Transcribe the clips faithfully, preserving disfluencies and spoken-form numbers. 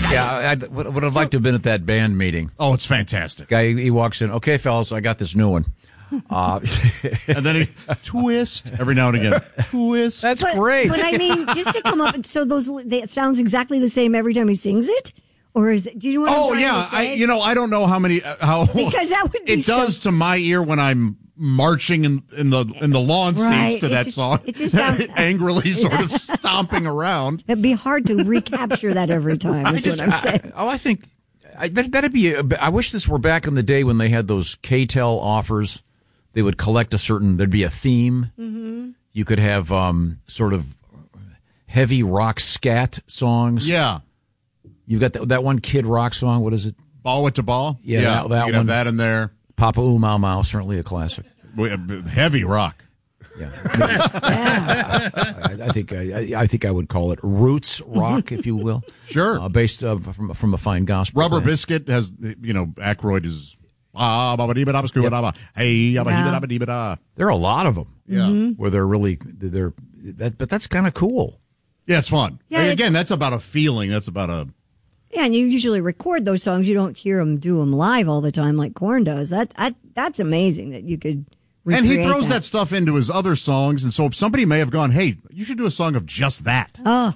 Yeah, I, I would, would have liked to have been at that band meeting. Oh, it's fantastic. Guy, he walks in. Okay, fellas, I got this new one. Uh, and then he twist every now and again. Twist. That's but, great. But I mean, just to come up, and so those they, it sounds exactly the same every time he sings it, or is it? Do you know what Oh I'm yeah, I you know I don't know how many uh, how because that would be it does so, to my ear when I'm marching in in the in the lawn right, seats to that just, song. It just sounds angrily sort of stomping around. It'd be hard to recapture that every time. Is just, what I'm saying. I, oh, I think I bet that'd be. A, I wish this were back in the day when they had those K T E L offers. They would collect a certain, there'd be a theme. Mm-hmm. You could have um, sort of heavy rock scat songs. Yeah. You've got that, that one Kid Rock song. What is it? Ball with the Ball? Yeah, yeah that, that you one. Have that in there. Papa Ooh Mau Mau, certainly a classic. Heavy rock. Yeah. yeah. I, I think I, I think I would call it roots rock, if you will. Sure. Uh, based uh, from, from a fine gospel. Rubber band. Biscuit has, you know, Aykroyd is... Ah, yep. Hey, yeah. There are a lot of them. Yeah, mm-hmm. where they're really they're that, but that's kind of cool. Yeah, it's fun. Yeah, and it's, again, that's about a feeling. That's about a. Yeah, and you usually record those songs. You don't hear them do them live all the time like Korn does. That, that that's amazing that you could. And he throws that. that stuff into his other songs, and so somebody may have gone, "Hey, you should do a song of just that." Oh.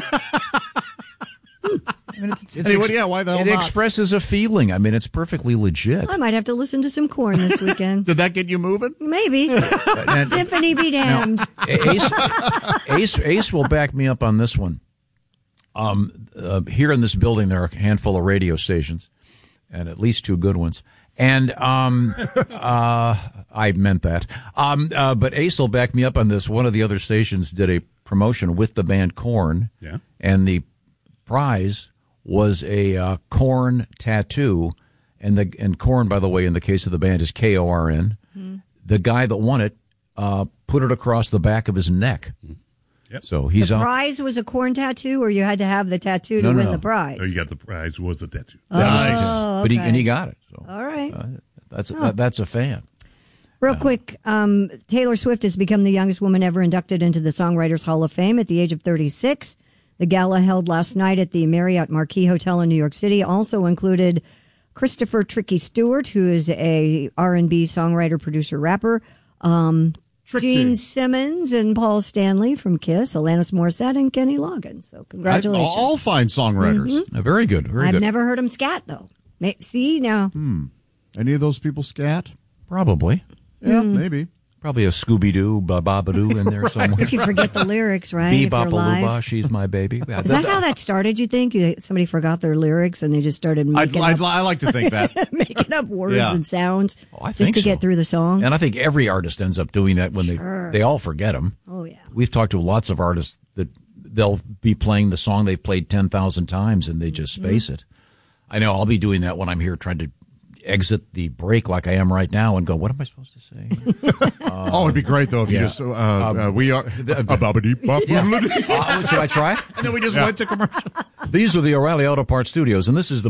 I mean, it's, it's anyway, ex- yeah, why the hell it not? expresses a feeling. I mean, it's perfectly legit. I might have to listen to some Korn this weekend. Did that get you moving? Maybe. And, Symphony be damned. Now, Ace, Ace, Ace will back me up on this one. Um, uh, here in this building, there are a handful of radio stations, and at least two good ones. And um, uh, I meant that. Um, uh, but Ace will back me up on this. One of the other stations did a promotion with the band Korn, yeah, and the prize was a uh, Korn tattoo, and the and Korn, by the way, in the case of the band, is K O R N. Mm-hmm. The guy that won it uh, put it across the back of his neck. Mm-hmm. Yep. So he's the on. prize was a Korn tattoo, or you had to have the tattoo to no, no, win no. the prize. Oh, you got the prize was the tattoo. Oh, nice. okay. But he and he got it. So all right, uh, that's oh. that, that's a fan. Real quick, um, Taylor Swift has become the youngest woman ever inducted into the Songwriters Hall of Fame at the age of thirty-six. The gala held last night at the Marriott Marquis Hotel in New York City also included Christopher Tricky Stewart, who is a R and B songwriter, producer, rapper, um, Gene Simmons and Paul Stanley from Kiss, Alanis Morissette, and Kenny Loggins. So congratulations. I, all fine songwriters. Mm-hmm. Uh, very good. Very I've good. never heard him scat, though. See, now. Hmm. Any of those people scat? Probably. Yeah, Mm. maybe. Probably a Scooby-Doo, ba-ba-ba-doo in there somewhere. If you forget the lyrics, right? If you're live. Bee-bop-a-loo-ba, she's my baby. Is that how that started, you think? You- Somebody forgot their lyrics and they just started I'd, making I'd, up, I like to think that. making up words Yeah. and sounds Oh, I just think to so. get through the song? And I think every artist ends up doing that when Sure. they they all forget them. Oh, yeah. We've talked to lots of artists that they'll be playing the song they've played ten thousand times and they just space Mm-hmm. it. I know I'll be doing that when I'm here trying to exit the break like I am right now and go, what am I supposed to say? uh, oh, it'd be great, though, if yeah. you just, uh, um, uh, we are, uh, should I try? And then we just yeah. went to commercial. These are the O'Reilly Auto Parts Studios, and this is the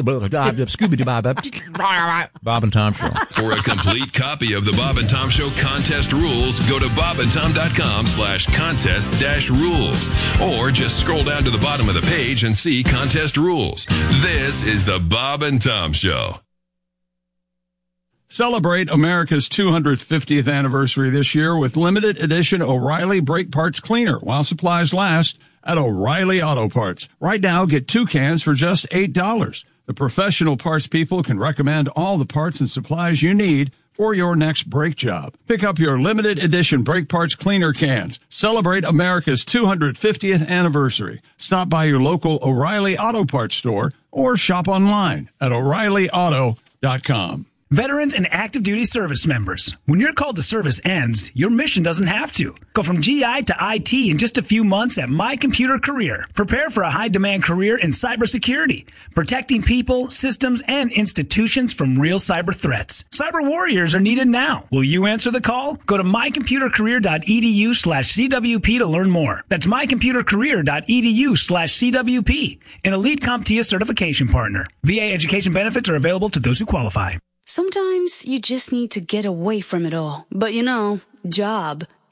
Bob and Tom Show. For a complete copy of the Bob and Tom Show contest rules, go to bobandtom.com slash contest dash rules. Or just scroll down to the bottom of the page and see contest rules. This is the Bob and Tom Show. Celebrate America's two hundred fiftieth anniversary this year with limited edition O'Reilly Brake Parts Cleaner while supplies last at O'Reilly Auto Parts. Right now, get two cans for just eight dollars. The professional parts people can recommend all the parts and supplies you need for your next brake job. Pick up your limited edition Brake Parts Cleaner cans. Celebrate America's two hundred fiftieth anniversary. Stop by your local O'Reilly Auto Parts store or shop online at O'Reilly Auto dot com. Veterans and active duty service members, when your call to service ends, your mission doesn't have to. Go from G I to I T in just a few months at My Computer Career. Prepare for a high-demand career in cybersecurity, protecting people, systems, and institutions from real cyber threats. Cyber warriors are needed now. Will you answer the call? Go to mycomputercareer.edu slash CWP to learn more. That's mycomputercareer.edu slash CWP, an elite CompTIA certification partner. V A education benefits are available to those who qualify. Sometimes you just need to get away from it all. But you know, job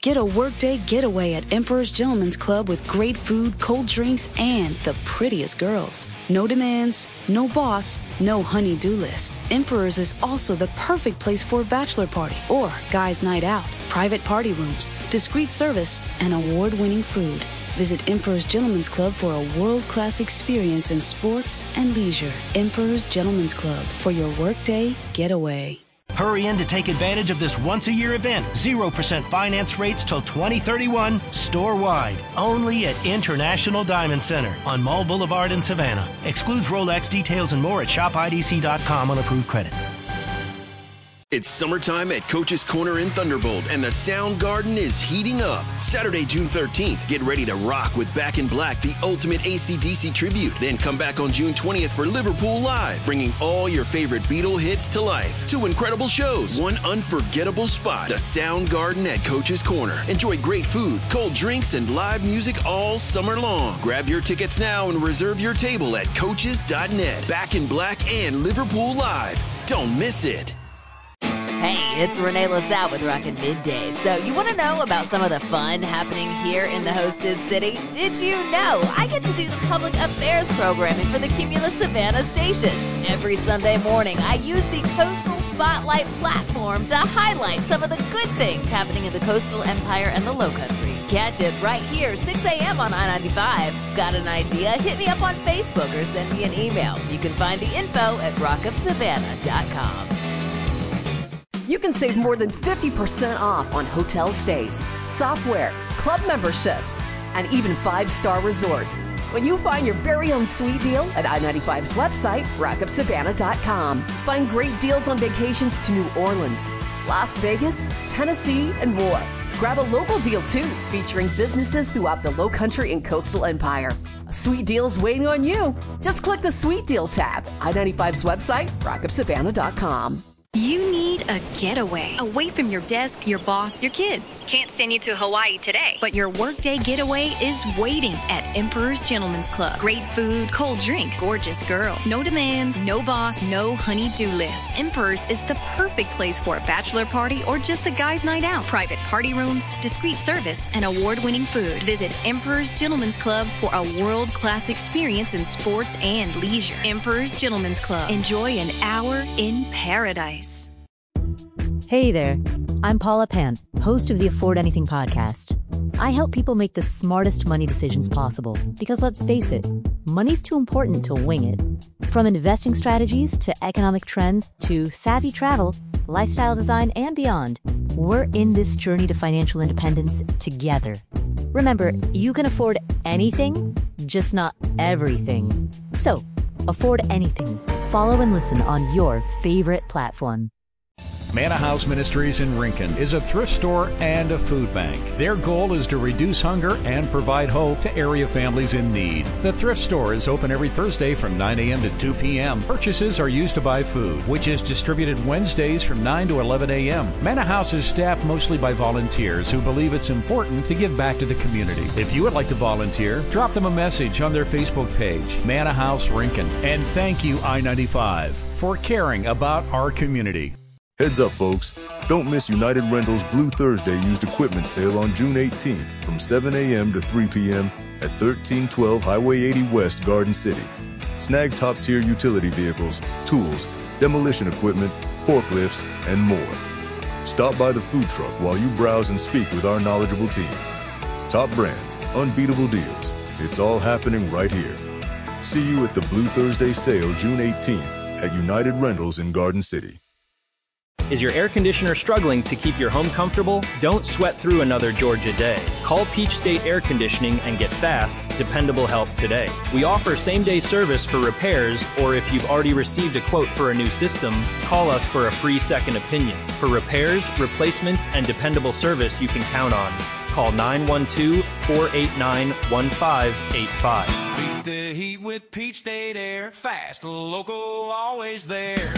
Get a workday getaway at Emperor's Gentleman's Club with great food, cold drinks, and the prettiest girls. No demands, no boss, no honey-do list. Emperor's is also the perfect place for a bachelor party or guys' night out. Private party rooms, discreet service, and award-winning food. Visit Emperor's Gentleman's Club for a world-class experience in sports and leisure. Emperor's Gentleman's Club for your workday getaway. Hurry in to take advantage of this once-a-year event. zero percent finance rates till twenty thirty-one, store-wide. Only at International Diamond Center on Mall Boulevard in Savannah. Excludes Rolex. Details and more at shop I D C dot com on approved credit. It's summertime at Coach's Corner in Thunderbolt, and the Sound Garden is heating up. Saturday, June thirteenth, get ready to rock with Back in Black, the ultimate A C D C tribute. Then come back on June twentieth for Liverpool Live, bringing all your favorite Beatle hits to life. Two incredible shows, one unforgettable spot. The Sound Garden at Coach's Corner. Enjoy great food, cold drinks, and live music all summer long. Grab your tickets now and reserve your table at coaches dot net. Back in Black and Liverpool Live. Don't miss it. Hey, it's Renee LaSalle with Rockin' Midday. So you want to know about some of the fun happening here in the hostess city? Did you know I get to do the public affairs programming for the Cumulus Savannah stations? Every Sunday morning, I use the Coastal Spotlight platform to highlight some of the good things happening in the Coastal Empire and the Lowcountry. Catch it right here, six a.m. on I ninety-five. Got an idea? Hit me up on Facebook or send me an email. You can find the info at rock up savannah dot com. You can save more than fifty percent off on hotel stays, software, club memberships, and even five-star resorts when you find your very own sweet deal at I ninety-five's website, rock up savannah dot com. Find great deals on vacations to New Orleans, Las Vegas, Tennessee, and more. Grab a local deal, too, featuring businesses throughout the Lowcountry and Coastal Empire. A sweet deal is waiting on you. Just click the Sweet Deal tab. I ninety-five's website, rock up savannah dot com. You need a getaway away from your desk, your boss, your kids. Can't send you to Hawaii today, but your workday getaway is waiting at Emperor's Gentleman's Club. Great food, cold drinks, gorgeous girls. No demands, no boss, no honey-do list. Emperor's is the perfect place for a bachelor party or just a guy's night out. Private party rooms, discreet service, and award-winning food. Visit Emperor's Gentleman's Club for a world-class experience in sports and leisure. Emperor's Gentleman's Club. Enjoy an hour in paradise. Hey there, I'm Paula Pant, host of the Afford Anything podcast. I help people make the smartest money decisions possible because, let's face it, money's too important to wing it. From investing strategies to economic trends to savvy travel, lifestyle design, and beyond, we're in this journey to financial independence together. Remember, you can afford anything, just not everything. So, afford anything. Follow and listen on your favorite platform. Manna House Ministries in Rincon is a thrift store and a food bank. Their goal is to reduce hunger and provide hope to area families in need. The thrift store is open every Thursday from nine a.m. to two p.m. Purchases are used to buy food, which is distributed Wednesdays from nine to eleven a.m. Manna House is staffed mostly by volunteers who believe it's important to give back to the community. If you would like to volunteer, drop them a message on their Facebook page, Manna House Rincon. And thank you, I ninety-five, for caring about our community. Heads up, folks. Don't miss United Rentals Blue Thursday used equipment sale on June eighteenth from seven a.m. to three p.m. at thirteen twelve Highway eighty West, Garden City. Snag top-tier utility vehicles, tools, demolition equipment, forklifts, and more. Stop by the food truck while you browse and speak with our knowledgeable team. Top brands, unbeatable deals. It's all happening right here. See you at the Blue Thursday sale June eighteenth at United Rentals in Garden City. Is your air conditioner struggling to keep your home comfortable? Don't sweat through another Georgia day. Call Peach State Air Conditioning and get fast, dependable help today. We offer same-day service for repairs, or if you've already received a quote for a new system, call us for a free second opinion. For repairs, replacements, and dependable service you can count on. Call nine one two, four eight nine, one five eight five. Beat the heat with Peach State Air. Fast, local, always there.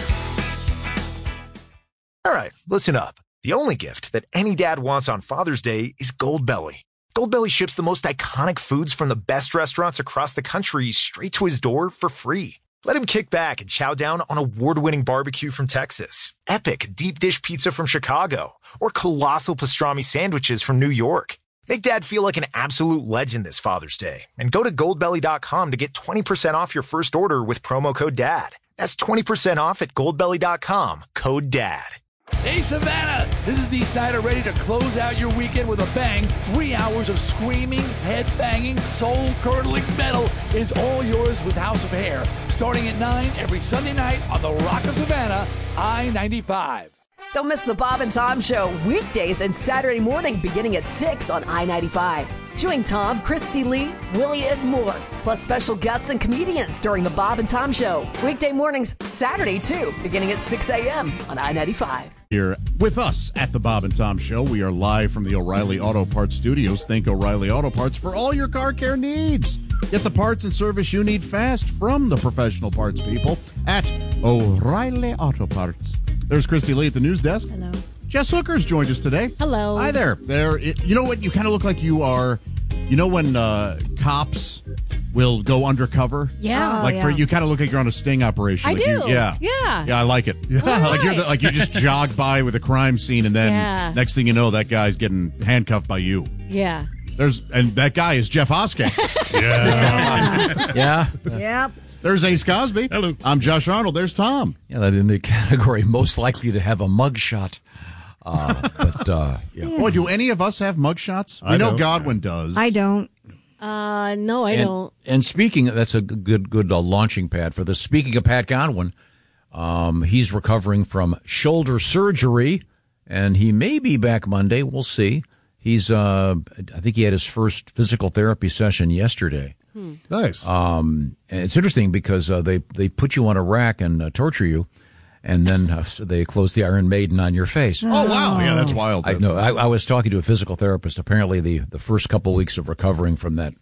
All right, listen up. The only gift that any dad wants on Father's Day is Goldbelly. Goldbelly ships the most iconic foods from the best restaurants across the country straight to his door for free. Let him kick back and chow down on award-winning barbecue from Texas, epic deep dish pizza from Chicago, or colossal pastrami sandwiches from New York. Make Dad feel like an absolute legend this Father's Day and go to goldbelly dot com to get twenty percent off your first order with promo code DAD. That's twenty percent off at goldbelly dot com, code DAD. Hey, Savannah, this is Dee Snider ready to close out your weekend with a bang. Three hours of screaming, head-banging, soul-curdling metal is all yours with House of Hair, starting at nine every Sunday night on the Rock of Savannah, I ninety-five. Don't miss the Bob and Tom Show weekdays and Saturday morning beginning at six on I ninety-five. Join Tom, Christy Lee, Willie, and more, plus special guests and comedians during the Bob and Tom Show. Weekday mornings, Saturday too, beginning at six a.m. on I ninety-five. Here with us at the Bob and Tom Show, we are live from the O'Reilly Auto Parts Studios. Think O'Reilly Auto Parts for all your car care needs. Get the parts and service you need fast from the professional parts people at O'Reilly Auto Parts. There's Christy Lee at the news desk. Hello. Jess Hooker's joined us today. Hello. Hi there. There. It, you know what? You kind of look like you are. You know when uh, cops will go undercover? Yeah. Oh, Like yeah. for you, kind of look like you're on a sting operation. I like do. You, yeah. Yeah. Yeah, I like it. Yeah. All Like you're the, right. like you just jog by with a crime scene, and then Yeah. next thing you know, that guy's getting handcuffed by you. Yeah. There's and that guy is Jeff Oskey. Yeah. yeah. Yep. There's Ace Cosby. Hello. I'm Josh Arnold. There's Tom. Yeah, that in the category most likely to have a mugshot. Uh, but, uh, yeah. Boy, do any of us have mugshots? We I know don't. Godwin does. I don't. Uh, no, I and, don't. And speaking, that's a good, good uh, launching pad for this. Speaking of Pat Godwin, um, he's recovering from shoulder surgery, and he may be back Monday. We'll see. He's, uh, I think he had his first physical therapy session yesterday. Hmm. Nice. Um, and it's interesting because uh, they they put you on a rack and uh, torture you, and then uh, so they close the Iron Maiden on your face. Oh, wow. Yeah, that's wild. I That's know. I, I was talking to a physical therapist. Apparently, the, the first couple weeks of recovering from that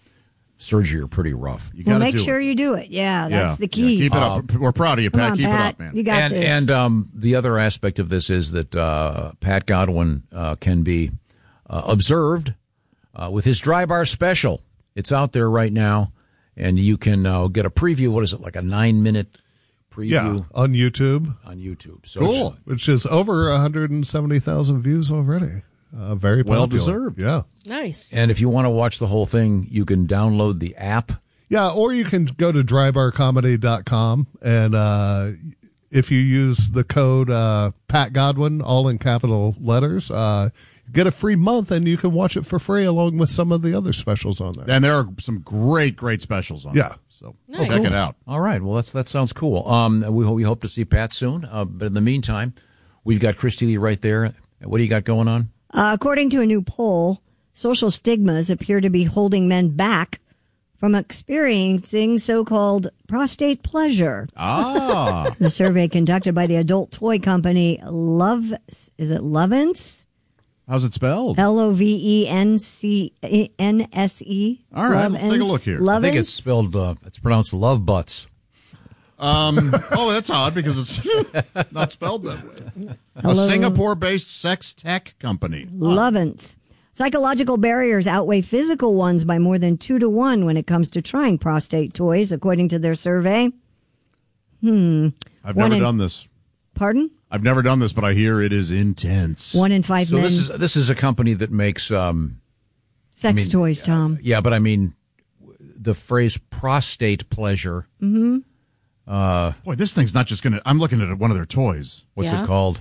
surgery are pretty rough. You Well, gotta make do sure it. you do it. Yeah, that's Yeah. the key. Yeah, keep it up. We're proud of you, Come Pat. on, keep Pat. it up, man. You got and this. and um, the other aspect of this is that uh, Pat Godwin uh, can be uh, observed uh, with his Dry Bar special. It's out there right now, and you can uh, get a preview. What is it, like a nine-minute preview? Yeah, on YouTube. On YouTube. So Cool. it's- Which is over one hundred seventy thousand views already. Uh, very popular. Well deserved. Yeah. Nice. And if you want to watch the whole thing, you can download the app. Yeah, or you can go to dry bar comedy dot com, and uh, if you use the code uh, Pat Godwin, all in capital letters, uh, get a free month, and you can watch it for free along with some of the other specials on there. And there are some great, great specials on Yeah. there. So Nice. check it out. All right. Well, that's that sounds cool. Um, we hope we hope to see Pat soon. Uh, but in the meantime, we've got Christy Lee right there. What do you got going on? Uh, according to a new poll, social stigmas appear to be holding men back from experiencing so-called prostate pleasure. Ah. The survey conducted by the adult toy company Love, is it Lovence? How's it spelled? L O V E N C N S E. All right, let's take a look here. I think it's spelled. Uh, it's pronounced love butts. Um, oh, that's odd because it's not spelled that way. Hello. A Singapore-based sex tech company. Lovence. Psychological barriers outweigh physical ones by more than two to one when it comes to trying prostate toys, according to their survey. Hmm. I've One never in- done this. Pardon? I've never done this, but I hear it is intense. One in five So men. this is this is a company that makes um, Sex I mean, toys, Tom. yeah, but I mean the phrase prostate pleasure. Mm-hmm. Uh, Boy, this thing's not just going to... I'm looking at one of their toys. what's Yeah. it called?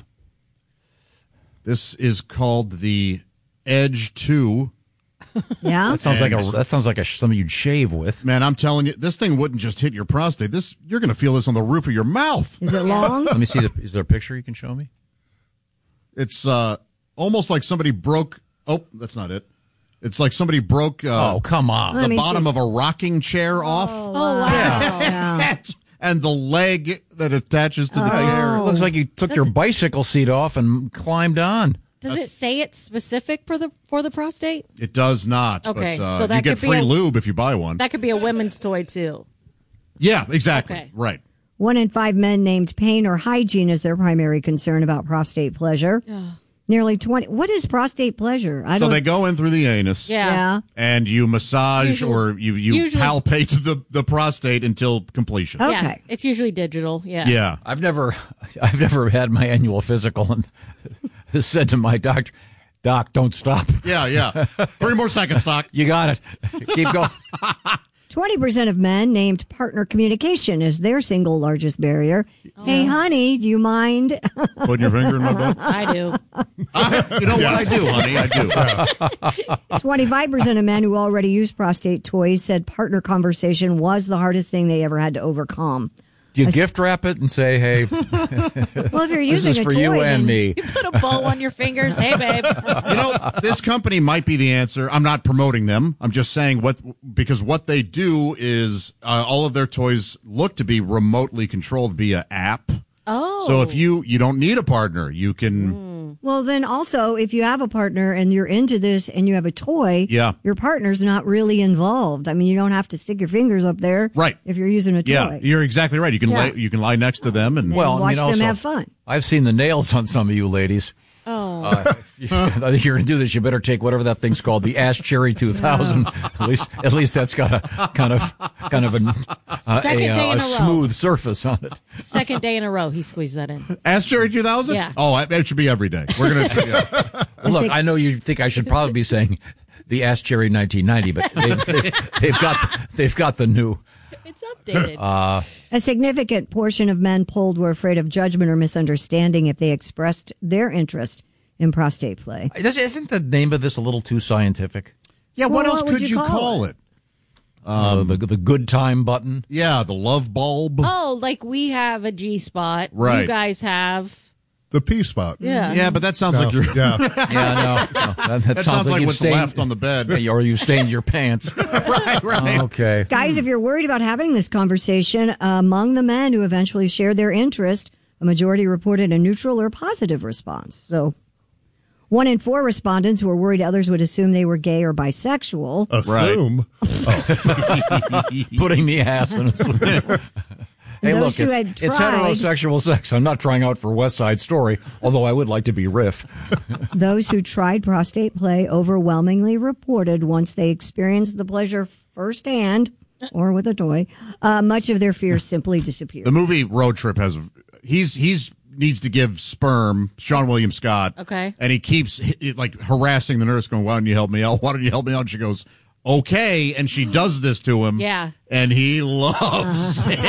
This is called the Edge two. Yeah. That sounds like a And- that sounds like a something you'd shave with. Man, I'm telling you, this thing wouldn't just hit your prostate. This You're going to feel this on the roof of your mouth. Is it long? Let me see. The, is there a picture you can show me? It's uh, almost like somebody broke... Oh, that's not it. It's like somebody broke uh, Oh, come on. Let the me bottom see. of a rocking chair off. Oh, wow. Yeah. And the leg that attaches to the chair. It looks like you took your bicycle seat off and climbed on. Does it say it's specific for the for the prostate? It does not. Okay, but, uh, so that you get could be free a- lube if you buy one. That could be a women's toy too. Yeah, exactly. Okay. Right. One in five men named pain or hygiene as their primary concern about prostate pleasure. Nearly twenty. What is prostate pleasure? I So don't. they go in through the anus. Yeah. Yeah. And you massage Usually- or you, you usually- palpate the, the prostate until completion. Okay. Yeah, it's usually digital. Yeah. Yeah. I've never, I've never had my annual physical and said to my doctor, "Doc, don't stop." Yeah, yeah. Three more seconds, Doc. You got it. Keep going. twenty percent of men named partner communication as their single largest barrier. Hey, honey, do you mind? Putting your finger in my butt. I do. I, you know what I do, honey? I do. twenty-five percent of men who already use prostate toys said partner conversation was the hardest thing they ever had to overcome. Do you gift wrap it and say, "Hey, Well, if you're this using is a for toy, you and then- me"? You put a bow on your fingers. Hey, babe. You know, this company might be the answer. I'm not promoting them. I'm just saying what, because what they do is uh, all of their toys look to be remotely controlled via app. Oh. So if you, you don't need a partner, you can. Well, then also, if you have a partner and you're into this and you have a toy, Yeah. your partner's not really involved. I mean, you don't have to stick your fingers up there, Right. If you're using a toy. Yeah, you're exactly right. You can Yeah. lay, you can lie next to them and Well, I watch mean, them also, have fun. I've seen the nails on some of you ladies. Oh. Uh, if you're going to do this, you better take whatever that thing's called, the Ash Cherry two thousand. At least, at least that's got a kind of, kind of a, uh, Second a, day uh, in a a row. smooth surface on it. Second day in a row, he squeezed that in. Ask Jerry two thousand? Yeah. Oh, it should be every day. We're going to. Yeah. Look, I know you think I should probably be saying the Ash Cherry nineteen ninety, but they've, they've, they've got they've got the new. It's updated. Uh, A significant portion of men polled were afraid of judgment or misunderstanding if they expressed their interest in prostate play. isn't the name of this a little too scientific? Yeah, what Well, else what would could you you call call it? Uh, the the good time button. Yeah, the love bulb. Oh, like we have a G spot. Right. You guys have. The P spot. Yeah. Yeah, but that sounds No, like you're. yeah. Yeah, no, no that, that That sounds like you've what's stained- left on the bed. or you stained your pants. right, right. Okay. Guys, if you're worried about having this conversation, uh, among the men who eventually shared their interest, a majority reported a neutral or positive response. So one in four respondents were worried others would assume they were gay or bisexual. Assume. Putting the ass in a swing. Hey, Those look, who it's, had it's tried- heterosexual sex. I'm not trying out for West Side Story, although I would like to be Riff. Those who tried prostate play overwhelmingly reported once they experienced the pleasure firsthand or with a toy, uh, much of their fears simply disappeared. The movie Road Trip has he's he's needs to give sperm, Sean William Scott. Okay. And he keeps like harassing the nurse, going, "Why don't you help me out? Why don't you help me out?" And she goes, "Okay," and she does this to him. Yeah. And he loves it.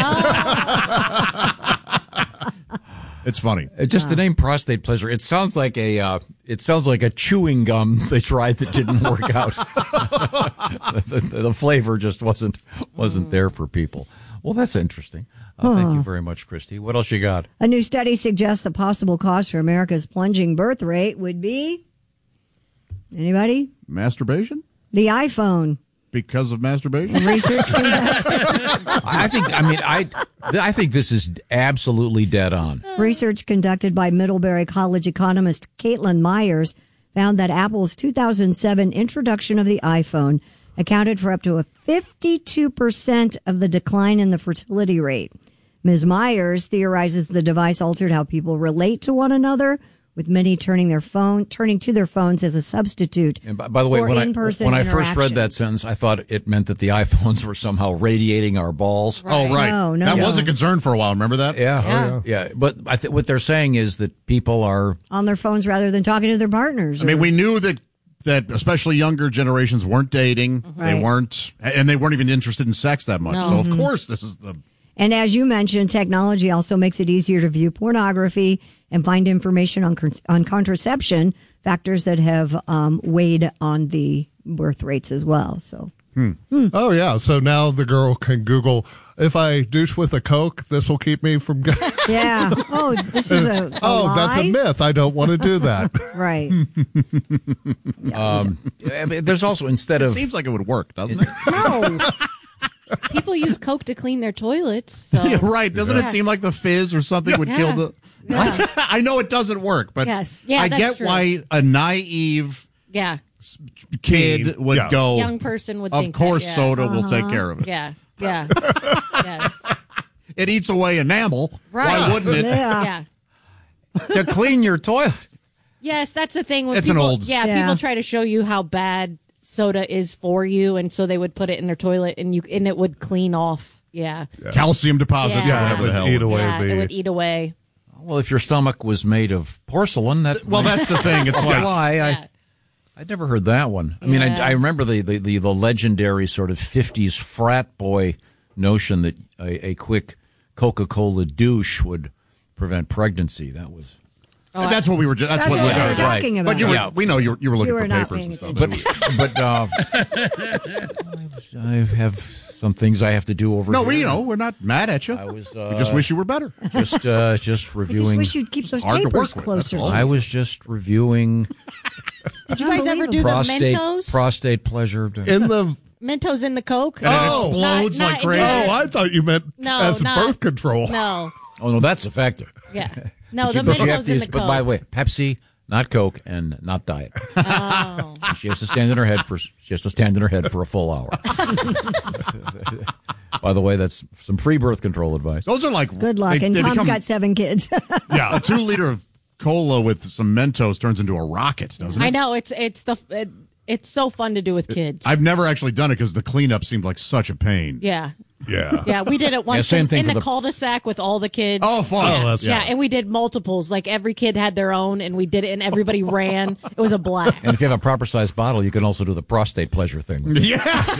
It's funny. Uh, Just the name prostate pleasure. It sounds like a uh, it sounds like a chewing gum they tried that didn't work out. the, the, the flavor just wasn't wasn't there for people. Well, that's interesting. Uh, Thank you very much, Christy. What else you got? A new study suggests the possible cause for America's plunging birth rate would be anybody? Masturbation? The iPhone. Because of masturbation? Research conducted. I think. I mean, I I think this is absolutely dead on. Research conducted by Middlebury College economist Caitlin Myers found that Apple's two thousand seven introduction of the iPhone accounted for up to a fifty-two percent of the decline in the fertility rate. Miz Myers theorizes the device altered how people relate to one another, with many turning their phone, turning to their phones as a substitute. And by, by the way, for when I in-person when I first read interaction. that sentence, I thought it meant that the iPhones were somehow radiating our balls. Oh, right. No, no, that no. was a concern for a while. Remember that? Yeah, Yeah. yeah. But I th- what they're saying is that people are. on their phones rather than talking to their partners. I mean, or- we knew that that especially younger generations weren't dating. They Right. weren't, and they weren't even interested in sex that much. No. So of Mm-hmm. course, this is the And as you mentioned, technology also makes it easier to view pornography and find information on con- on contraception, factors that have um, weighed on the birth rates as well. So, Oh, yeah. So now the girl can Google, if I douche with a Coke, this will keep me from. Go- yeah. Oh, this is a, a oh, that's a lie? myth. I don't want to do that. Right. Um, I mean, there's also instead It of seems like it would work, doesn't it? No. People use Coke to clean their toilets. So. Yeah, right. Doesn't Yeah. it seem like the fizz or something would kill Yeah. the? Yeah. I know it doesn't work, but Yes. Yeah, I that's get true. why a naive Yeah. kid would Yeah. go. Young person would Of think course, that, yeah. soda will take care of it. Yeah. Yeah. Yes. It eats away enamel. Right. Why wouldn't it? Yeah. Yeah. to clean your toilet. Yes, that's the thing. When It's an people, old- Yeah, Yeah. people try to show you how bad soda is for you, and so they would put it in their toilet, and you and it would clean off. Yeah. Calcium deposits Yeah. or whatever the hell. Eat away Yeah, the- it would eat away. Well, if your stomach was made of porcelain, that Well, that's the thing. It's like why I I'd never heard that one. I mean, Yeah. I, I remember the, the, the, the legendary sort of fifties frat boy notion that a, a quick Coca-Cola douche would prevent pregnancy. That was. Oh, that's what we were. Just, that's, That's what, what we we were were talking about. But you were, Yeah. we know you were, you were looking You were for not papers and paying stuff. But but uh, I have some things I have to do over no, here. we you know we're not mad at you. I was. Uh, we just wish you were better. Just uh, just I just reviewing. wish you'd keep those hard to papers work with, that's closer. all. I was just reviewing Did you guys ever do the prostate Mentos? prostate pleasure. In the Mentos in the Coke? And it Oh. explodes Not- like not in crazy. the- oh, I thought you meant No, as not- birth control. No. Oh no, that's effective. Yeah. No, But the you, but you have Mentos to in use, the but Coke. by the way, Pepsi, not Coke, and not Diet. Oh. She has to stand in her head for. She has to stand in her head for a full hour. By the way, that's some free birth control advice. Those are like Good luck. they- and they Tom's become- got seven kids. yeah, a two liter of cola with some Mentos turns into a rocket, doesn't it? I know it's it's the it, it's so fun to do with kids. I've never actually done it because the cleanup seemed like such a pain. yeah. Yeah. Yeah, we did it once same in, thing in for the, the- cul-de-sac with all the kids. Oh, fun. Yeah. Oh, that's- yeah, yeah. and we did multiples. Like every kid had their own, and we did it, and everybody ran. It was a blast. And if you have a proper sized bottle, you can also do the prostate pleasure thing. Yeah.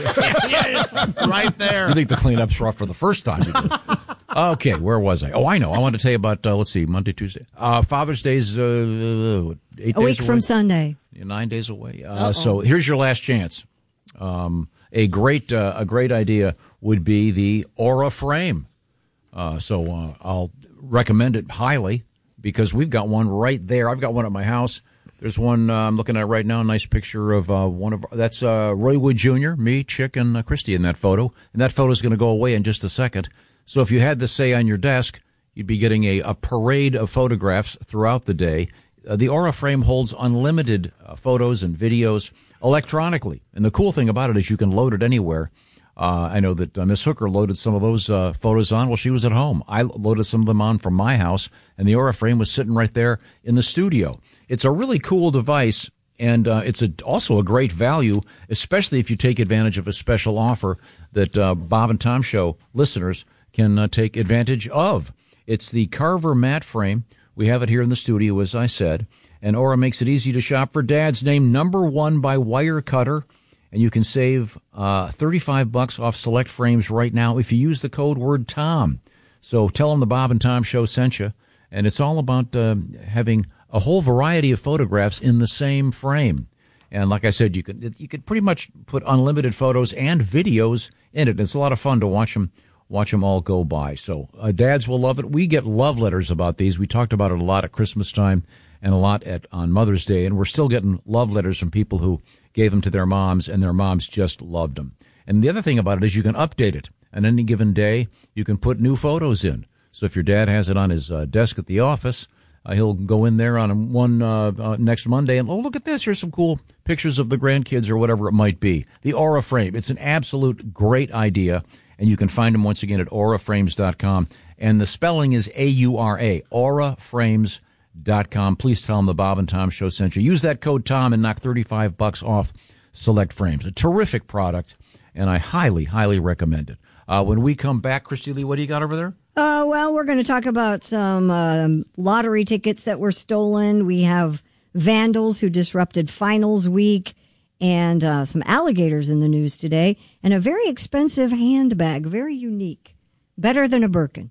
yeah, it's right there. You think the cleanup's rough for the first time? You do. Okay, where was I? Oh, I know. I want to tell you about. Uh, let's see, Monday, Tuesday. Uh, Father's Day's uh, eight A days week away. from Sunday. Yeah, nine days away. Uh, so here's your last chance. Um, a great uh, a great idea would be the Aura frame. Uh, so uh, I'll recommend it highly because we've got one right there. I've got one at my house. There's one uh, I'm looking at right now. A nice picture of uh, one of that's uh, Roy Wood Junior, me, Chick, and uh, Christy in that photo. And that photo is going to go away in just a second. So if you had this, say, on your desk, you'd be getting a, a parade of photographs throughout the day. Uh, the Aura frame holds unlimited uh, photos and videos electronically. And the cool thing about it is you can load it anywhere. Uh, I know that uh, Miss Hooker loaded some of those uh, photos on while she was at home. I loaded some of them on from my house, and the Aura frame was sitting right there in the studio. It's a really cool device, and uh, it's a, also a great value, especially if you take advantage of a special offer that uh, Bob and Tom Show listeners can uh, take advantage of. It's the Carver mat frame. We have it here in the studio, as I said, and Aura makes it easy to shop for dads. Named number one by Wirecutter. And you can save uh, thirty-five bucks off select frames right now if you use the code word Tom. So tell them the Bob and Tom Show sent you. And it's all about uh, having a whole variety of photographs in the same frame. And like I said, you could you could pretty much put unlimited photos and videos in it. It's a lot of fun to watch them watch them all go by. So uh, dads will love it. We get love letters about these. We talked about it a lot at Christmas time and a lot at on Mother's Day. And we're still getting love letters from people who gave them to their moms, and their moms just loved them. And the other thing about it is you can update it. On any given day, you can put new photos in. So if your dad has it on his uh, desk at the office, uh, he'll go in there on one uh, uh, next Monday and, oh, look at this. Here's some cool pictures of the grandkids or whatever it might be. The Aura frame. It's an absolute great idea, and you can find them once again at aura frames dot com. And the spelling is A U R A, aura frames dot com. Please tell them the Bob and Tom Show sent you. Use that code Tom and knock thirty-five bucks off select frames. A terrific product, and I highly, highly recommend it. Uh, when we come back, Christy Lee, what do you got over there? Uh, well, we're going to talk about some um, lottery tickets that were stolen. We have vandals who disrupted finals week, and uh, some alligators in the news today, and a very expensive handbag, very unique, better than a Birkin,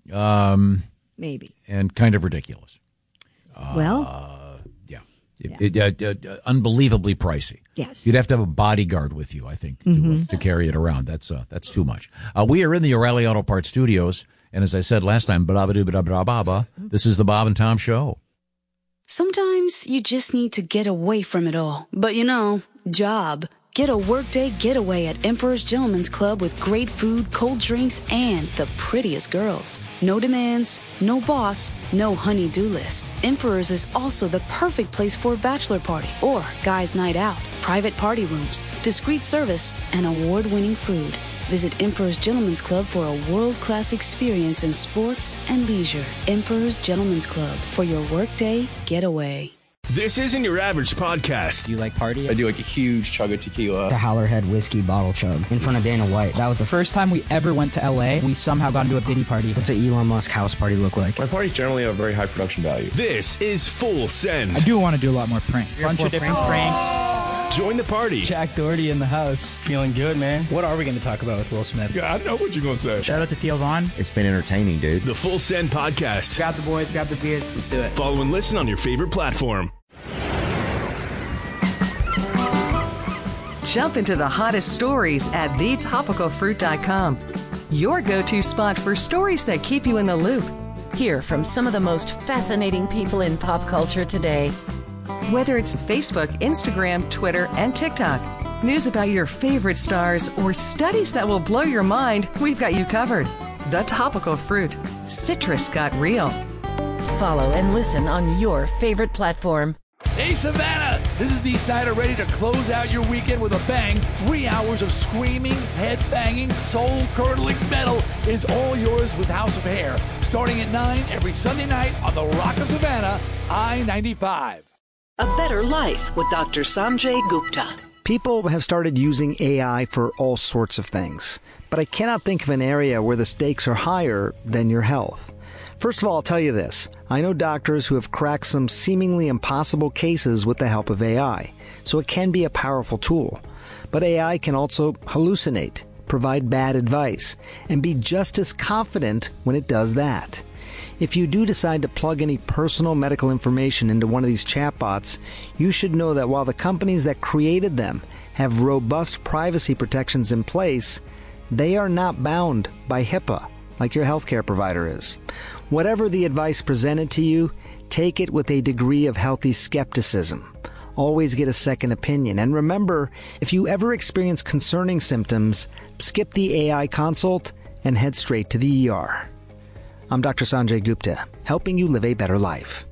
Um, maybe. and kind of ridiculous. Well, Uh, yeah. It, it, uh, uh, unbelievably pricey. Yes. You'd have to have a bodyguard with you, I think, to, Mhm. uh, to carry it around. That's uh, that's too much. Uh, we are in the O'Reilly Auto Parts studios, and as I said last time, ba-da-ba-doo-ba-da-ba-da-ba, this is the Bob and Tom Show. Sometimes you just need to get away from it all. But you know, job. Get a workday getaway at Emperor's Gentleman's Club with great food, cold drinks, and the prettiest girls. No demands, no boss, no honey-do list. Emperor's is also the perfect place for a bachelor party or guys' night out. Private party rooms, discreet service, and award-winning food. Visit Emperor's Gentleman's Club for a world-class experience in sports and leisure. Emperor's Gentleman's Club for your workday getaway. This isn't your average podcast. Do you like party? I do like a huge chug of tequila. The Howlerhead whiskey bottle chug in front of Dana White. That was the first time we ever went to L A. We somehow got into a Diddy party. What's an Elon Musk house party look like? My parties generally have very high production value. This is Full Send. I do want to do a lot more pranks. A bunch of different pranks. pranks. Join the party. Jack Doherty in the house. Feeling good, man. What are we going to talk about with Will Smith? Yeah, I know what you're going to say. Shout out to Theo Vaughn. It's been entertaining, dude. The Full Send Podcast. Grab the boys, grab the beers. Let's do it. Follow and listen on your favorite platform. Jump into the hottest stories at the topical fruit dot com. Your go-to spot for stories that keep you in the loop. Hear from some of the most fascinating people in pop culture today. Whether it's Facebook, Instagram, Twitter, and TikTok, news about your favorite stars, or studies that will blow your mind, we've got you covered. The Topical Fruit. Citrus got real. Follow and listen on your favorite platform. Hey, Savannah! This is Dee Snider, ready to close out your weekend with a bang. Three hours of screaming, head-banging, soul-curdling metal is all yours with House of Hair. Starting at nine every Sunday night on the Rock of Savannah, I ninety-five. A Better Life with Doctor Sanjay Gupta. People have started using A I for all sorts of things, but I cannot think of an area where the stakes are higher than your health. First of all, I'll tell you this. I know doctors who have cracked some seemingly impossible cases with the help of A I, so it can be a powerful tool. But A I can also hallucinate, provide bad advice, and be just as confident when it does that. If you do decide to plug any personal medical information into one of these chatbots, you should know that while the companies that created them have robust privacy protections in place, they are not bound by HIPAA like your healthcare provider is. Whatever the advice presented to you, take it with a degree of healthy skepticism. Always get a second opinion. And remember, if you ever experience concerning symptoms, skip the A I consult and head straight to the E R. I'm Doctor Sanjay Gupta, helping you live a better life.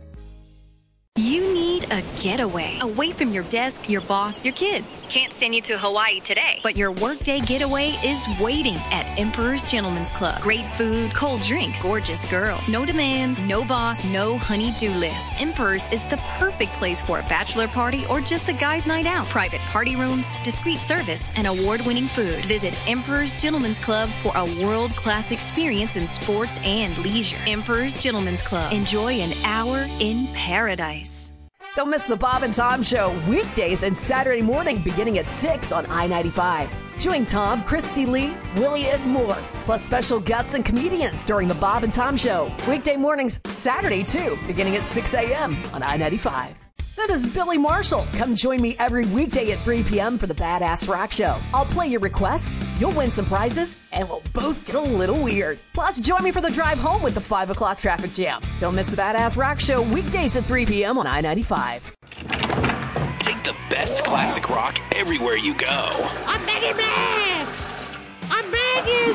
You need a getaway. Away from your desk, your boss, your kids. Can't send you to Hawaii today, but your workday getaway is waiting at Emperor's Gentleman's Club. Great food, cold drinks, gorgeous girls. No demands, no boss, no honey-do list. Emperor's is the perfect place for a bachelor party or just a guy's night out. Private party rooms, discreet service, and award-winning food. Visit Emperor's Gentleman's Club for a world-class experience in sports and leisure. Emperor's Gentleman's Club. Enjoy an hour in paradise. Don't miss the Bob and Tom Show weekdays and Saturday morning beginning at six on I ninety-five. Join Tom, Christy Lee, Willie, and more, plus special guests and comedians during the Bob and Tom Show. Weekday mornings, Saturday too, beginning at six a.m. on I ninety-five. This is Billy Marshall. Come join me every weekday at three p.m. for the Badass Rock Show. I'll play your requests, you'll win some prizes, and we'll both get a little weird. Plus, join me for the drive home with the five o'clock traffic jam. Don't miss the Badass Rock Show weekdays at three p.m. on I ninety-five. Take the best classic rock everywhere you go. I'm begging, man! I'm begging!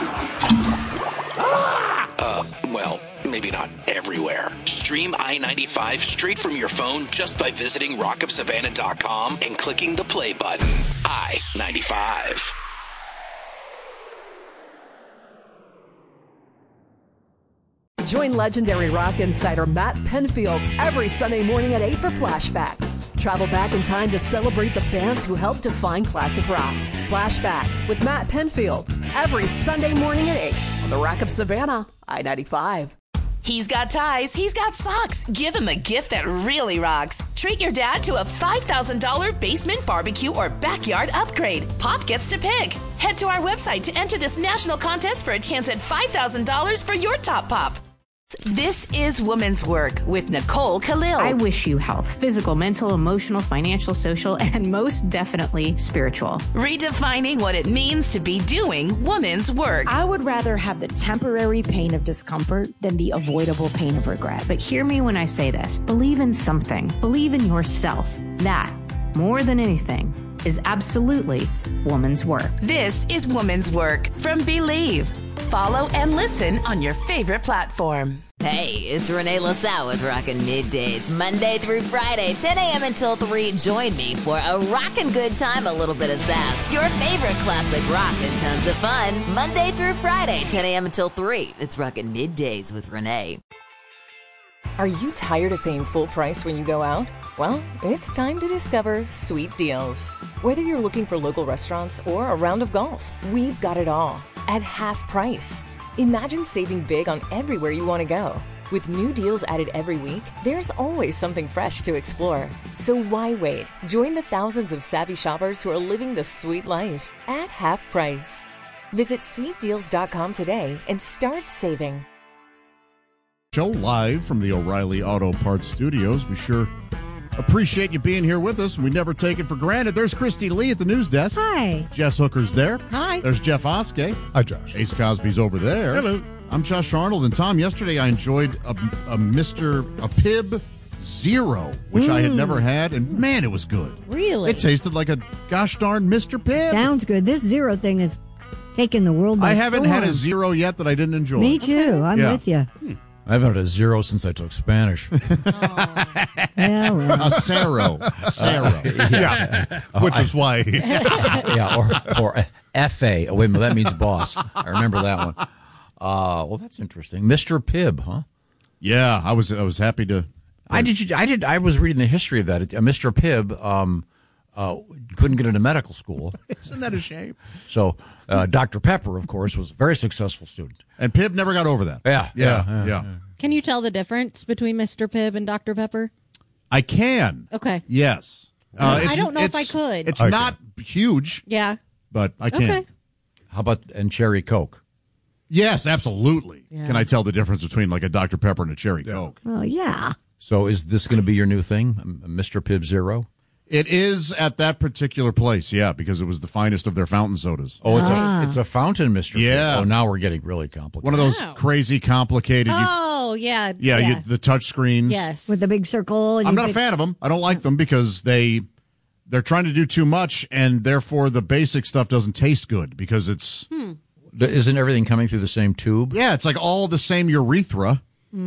Ah! Uh, well, maybe not everywhere. Stream I ninety-five straight from your phone just by visiting rock of savannah dot com and clicking the play button. I ninety-five. Join legendary rock insider Matt Penfield every Sunday morning at eight for Flashback. Travel back in time to celebrate the bands who helped define classic rock. Flashback with Matt Penfield every Sunday morning at eight on the Rock of Savannah, I ninety-five. He's got ties, he's got socks. Give him a gift that really rocks. Treat your dad to a five thousand dollars basement barbecue or backyard upgrade. Pop gets to pick. Head to our website to enter this national contest for a chance at five thousand dollars for your top pop. This is Woman's Work with Nicole Khalil. I wish you health, physical, mental, emotional, financial, social, and most definitely spiritual. Redefining what it means to be doing woman's work. I would rather have the temporary pain of discomfort than the avoidable pain of regret. But hear me when I say this. Believe in something. Believe in yourself. That, more than anything, is absolutely woman's work. This is Woman's Work from Believe. Follow and listen on your favorite platform. Hey, it's Renee LaSalle with Rockin' Middays, Monday through Friday, ten a.m. until three. Join me for a rockin' good time, a little bit of sass, your favorite classic rock, and tons of fun. Monday through Friday, ten a.m. until three. It's Rockin' Middays with Renee. Are you tired of paying full price when you go out? Well, it's time to discover Sweet Deals. Whether you're looking for local restaurants or a round of golf, we've got it all at half price. Imagine saving big on everywhere you want to go. With new deals added every week, there's always something fresh to explore. So why wait? Join the thousands of savvy shoppers who are living the sweet life at half price. Visit sweet deals dot com today and start saving. Show live from the O'Reilly Auto Parts Studios. We sure appreciate you being here with us, and we never take it for granted. There's Christy Lee at the news desk. Hi. Jess Hooker's there. Hi. There's Jeff Oskey. Hi, Josh. Ace Cosby's over there. Hello. I'm Josh Arnold, and Tom, yesterday I enjoyed a, a Mister a Pibb Zero, which mm. I had never had, and man, it was good. Really? It tasted like a gosh darn Mister Pibb. Sounds good. This Zero thing is taking the world by I haven't storm. had a Zero yet that I didn't enjoy. Me too. I'm yeah. with you. Hmm. I haven't had a zero since I took Spanish. Oh. Yeah, well. A Cero. Cero. Yeah. Which I, is why. yeah, or, or F A. Oh, wait a minute, that means boss. I remember that one. Uh, well, that's interesting. Mister Pibb, huh? Yeah, I was I was happy to. I did. I did. I was reading the history of that. Uh, Mister Pibb um, uh, couldn't get into medical school. Isn't that a shame? So uh, Doctor Pepper, of course, was a very successful student. And Pibb never got over that. Yeah, yeah, yeah. yeah. yeah. yeah. Can you tell the difference between Mister Pibb and Doctor Pepper? I can. Okay. Yes. Uh, I don't know if I could. It's I not huge. Yeah. But I can. Okay. How about and Cherry Coke? Yes, absolutely. Yeah. Can I tell the difference between like a Doctor Pepper and a Cherry yeah. Coke? Well, yeah. So is this going to be your new thing, Mister Pibb Zero? It is at that particular place, yeah, because it was the finest of their fountain sodas. Oh, it's Ah. a it's a fountain, Mister Yeah. Pibb. Oh, now we're getting really complicated. One of those Wow. crazy, complicated. You, Oh, yeah. yeah, Yeah. You, the touch screens. Yes. With the big circle. And I'm you not a could- fan of them. I don't like them because they they're trying to do too much, and therefore the basic stuff doesn't taste good because it's Hmm. Isn't everything coming through the same tube? yeah, it's like all the same urethra.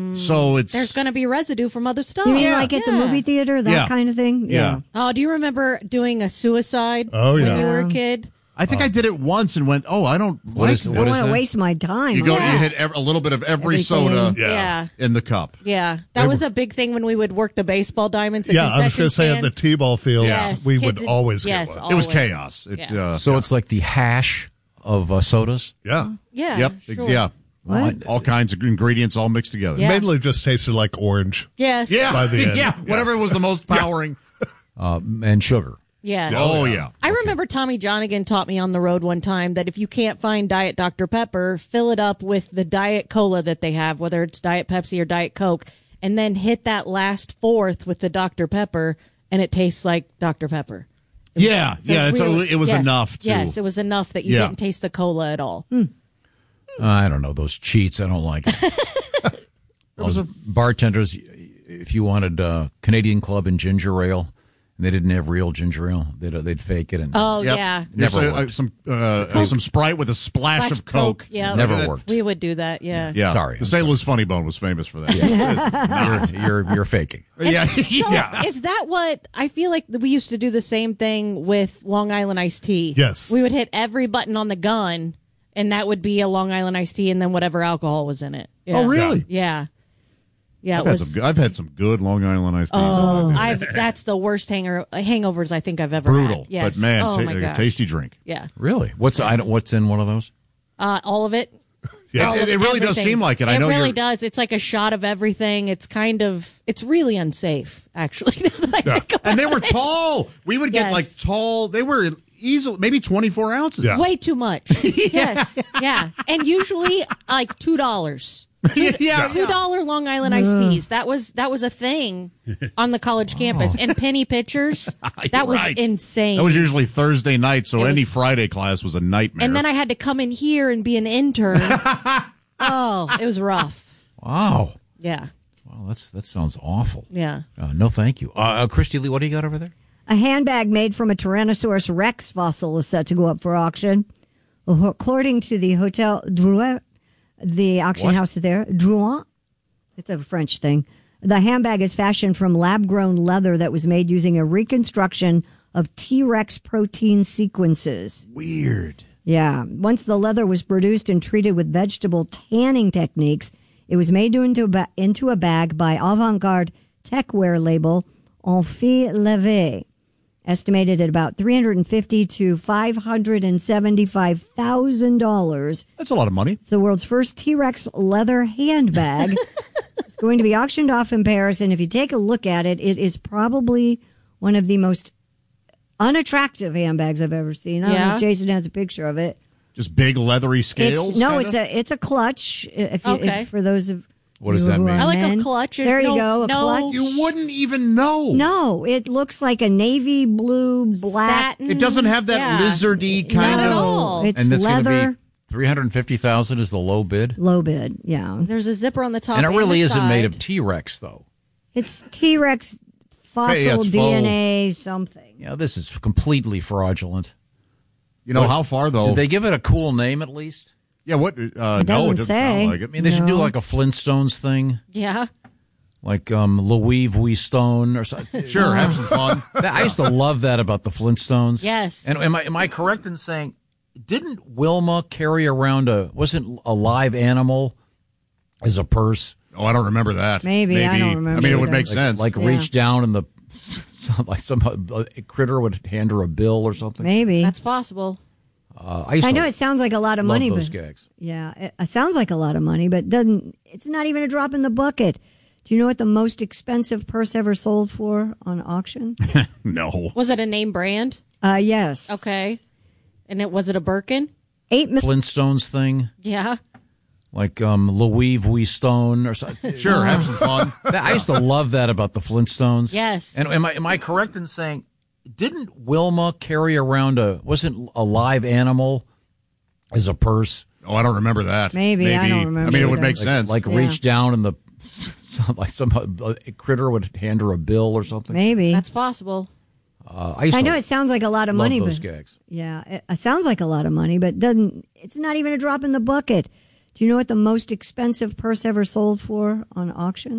So it's There's going to be residue from other stuff. You mean like at the Yeah. movie theater, that Yeah. kind of thing? Yeah. Oh, do you remember doing a suicide Oh, when yeah. you were a kid? I think I did it once and went, oh, I don't What like is- this. I don't What want to that? waste my time. You go, Yeah. you hit ev- a little bit of every Everything. soda Yeah. Yeah. in the cup. Yeah. That They was were- a big thing when we would work the baseball diamonds. At Yeah, I was concession going to say at stand. the T-ball fields, Yes, we kids would would- always yes, get one. It was Always. chaos. It, Yeah. uh, So it's like the hash of uh, sodas. Yeah. Yeah. yep, Sure. yeah. What? All kinds of ingredients all mixed together. Yeah. Mainly just tasted like orange. Yes. Yeah, By the end. yeah, whatever was the most powering. Uh, and sugar. Yes. Oh, yeah. I remember Tommy Johnigan taught me on the road one time that if you can't find Diet Doctor Pepper, fill it up with the Diet Cola that they have, whether it's Diet Pepsi or Diet Coke, and then hit that last fourth with the Doctor Pepper, and it tastes like Doctor Pepper. Yeah, So yeah. It's really- a, it was yes, enough. To, Yes, it was enough that you Yeah. didn't taste the cola at all. I don't know those cheats. I don't like it. Those bartenders, if you wanted uh, Canadian Club and ginger ale, and they didn't have real ginger ale, they'd uh, they'd fake it and Oh, Yep. yeah. Here's Never a- worked. uh, some uh, some Sprite with a splash Splash of Coke. Yeah. Never Look at that. worked. We would do that, yeah. Yeah, Sorry, The I'm Saint Louis Funny Bone was famous for that. you're, you're you're faking. yeah, So yeah. is that what I feel like we used to do the same thing with Long Island iced tea? Yes. We would hit every button on the gun, and that would be a Long Island iced tea, and then whatever alcohol was in it. Yeah. Oh, really? Yeah. Yeah, I've it had, was. some, I've had some good Long Island iced teas. Oh, I've, that's the worst hanger, hangovers I think I've ever Brutal, had. Yes. but man, oh, ta- my like a gosh. tasty drink. Yeah. Really? What's I don't, what's in one of those? Uh, all of it. Yeah, All it, of it really does everything. seem like it. I It know really you're. does. It's like a shot of everything. It's kind of, it's really unsafe, actually. now that I think about And they were it. tall. We would get Yes. like tall. They were easily maybe twenty-four ounces. Yeah. Way too much. Yes. Yeah. And usually like two dollars. yeah, Two dollar Long Island iced teas. That was that was a thing on the college campus. And penny pitchers. That was Right. insane. That was usually Thursday night, so It any was- Friday class was a nightmare. and then I had to come in here and be an intern. Oh, it was rough. Wow. Yeah. Wow, that's that sounds awful. Yeah. Uh, no, thank you. Uh, uh, Christy Lee, what do you got over there? A handbag made from a Tyrannosaurus rex fossil is set to go up for auction. According to the Hotel Drouet, the auction What? house there, Drouet, it's a French thing. The handbag is fashioned from lab-grown leather that was made using a reconstruction of T-Rex protein sequences. Weird. Yeah. Once the leather was produced and treated with vegetable tanning techniques, It was made into a, ba- into a bag by avant-garde techwear label Amphi Leve, estimated at about three hundred fifty to five hundred seventy-five thousand dollars. That's a lot of money. It's the world's first T-Rex leather handbag. It's going to be auctioned off in Paris, and if you take a look at it, it is probably one of the most unattractive handbags I've ever seen. I don't know Yeah. if Jason has a picture of it. Just big leathery scales? It's, no, kinda? it's a it's a clutch. If you, Okay. if, for those of What does you that who mean? are I like a men. clutch. There's There you no- go. A no- clutch. You wouldn't even know. No, it looks like a navy blue black. Satin. It doesn't have that Yeah. lizardy kind Not of. at all. It's and that's going to leather. be three hundred fifty thousand dollars is the low bid. Low bid, yeah. There's a zipper on the top. And it really the isn't made side. of T-Rex, though. It's T-Rex fossil Hey, it's D N A something. Yeah, this is completely fraudulent. You know What- how far though? Did they give it a cool name at least? yeah, what? Uh, It no, it doesn't doesn't say. sound like I it. mean, they should do No. like a Flintstones thing, Yeah. like um, Louis Vuitton or something. Sure, have some fun. That- I used to love that about the Flintstones. Yes. And am I am I correct in saying, didn't Wilma carry around a wasn't a live animal as a purse? Oh, I don't remember that. Maybe, I don't remember I mean, it would either. make Like, sense. like Yeah. reach down and the some, like some a critter would hand her a bill or something. Maybe. That's possible. Uh, I, used I to know it sounds like a lot of love money, those but gags. yeah, it, it sounds like a lot of money, but doesn't. It's not even a drop in the bucket. Do you know what the most expensive purse ever sold for on auction? no. Was it a name brand? Uh, yes. Okay. And it was it a Birkin? Eight million. Flintstones thing, Yeah. like um, Louis Vuitton or something. Sure, have some fun. That- I used to love that about the Flintstones. Yes. And am I am I correct in saying, didn't Wilma carry around a wasn't a live animal as a purse? Oh, I don't remember that. Maybe, I don't remember I mean, it would either. make Like, sense. like Yeah. reach down and the some, like some a critter would hand her a bill or something. Maybe. That's possible. Uh, I, used I to know it sounds like a lot of love money, those but gags. yeah, it, it sounds like a lot of money, but doesn't. It's not even a drop in the bucket. Do you know what the most expensive purse ever sold for on auction?